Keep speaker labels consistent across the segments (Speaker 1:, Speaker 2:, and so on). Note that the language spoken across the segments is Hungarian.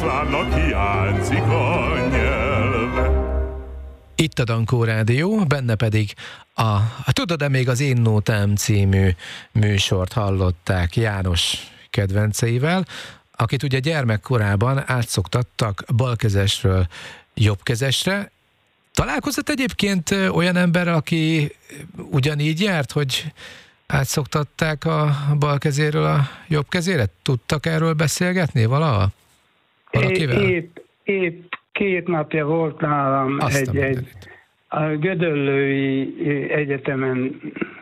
Speaker 1: oroszlánnak hiányzik a nyelve.
Speaker 2: Itt a Dankó Rádió, benne pedig Tudod-e még az Én Nótám című műsort hallották János kedvenceivel, akit ugye gyermekkorában átszoktattak balkezesről jobbkezesre. Találkozott egyébként olyan ember, aki ugyanígy járt, hogy átszoktatták a bal kezéről a jobb kezére? Tudtak erről beszélgetni valaha? Valakivel?
Speaker 3: Épp 2 napja volt nálam a Gödöllői Egyetemen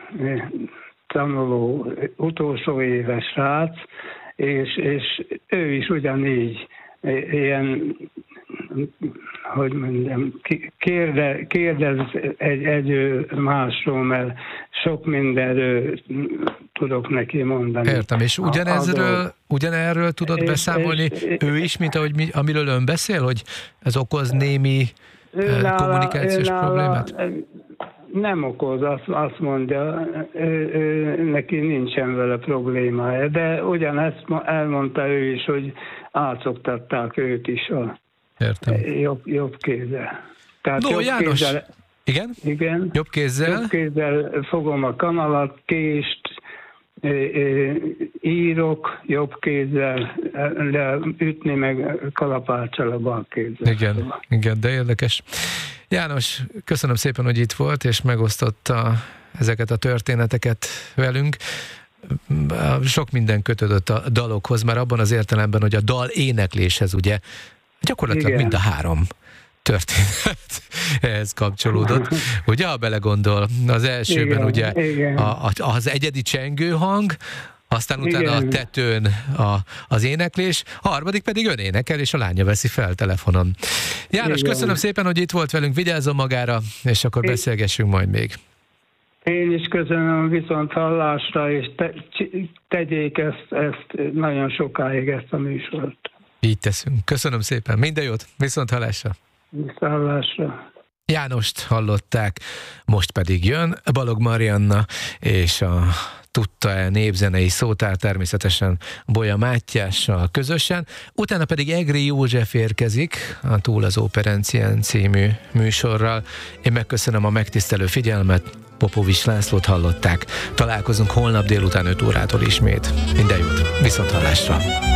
Speaker 3: tanuló utolsó éves srác, és ő is ugyanígy ilyen, hogy mondjam, kérdez egy másról, mert sok mindenről tudok neki mondani.
Speaker 2: Értem, és ugyanerről tudod beszámolni ő is, mint amiről ön beszél, hogy ez okoz némi kommunikációs problémát?
Speaker 3: Nem okoz, azt mondja, neki nincsen vele problémája, de ugyanezt elmondta ő is, hogy átszoktatták őt is a jobb kézzel. Tehát
Speaker 2: jobb János, kézzel, igen? Jobb kézzel?
Speaker 3: Jobb kézzel fogom a kanalat, kést, írok jobb kézzel, de ütni meg kalapáccsal a bal kézzel.
Speaker 2: Igen, de érdekes. János, köszönöm szépen, hogy itt volt, és megosztotta ezeket a történeteket velünk. Sok minden kötődött a dalokhoz, már abban az értelemben, hogy a dal énekléshez ugye gyakorlatilag mind a 3 történet ehhez kapcsolódott. Ugye, ha belegondol, az elsőben ugye az egyedi csengőhang, aztán utána a tetőn az éneklés, a harmadik pedig ön énekel, és a lánya veszi fel telefonon. János, köszönöm szépen, hogy itt volt velünk, vigyázzon magára, és akkor beszélgessünk majd még.
Speaker 3: Én is köszönöm, viszont hallásra, és tegyék ezt nagyon sokáig, ezt a műsort.
Speaker 2: Így teszünk. Köszönöm szépen. Minden jót. Viszont hallásra.
Speaker 3: Viszont hallásra.
Speaker 2: Jánost hallották, most pedig jön Balogh Marianna és a Tudta-e népzenei szótár, természetesen Bolya Mátyással közösen. Utána pedig Egri József érkezik a Túl az Óperencián című műsorral. Én megköszönöm a megtisztelő figyelmet, Popovics Lászlót hallották. Találkozunk holnap délután 5 órától ismét. Minden jót, viszont hallásra!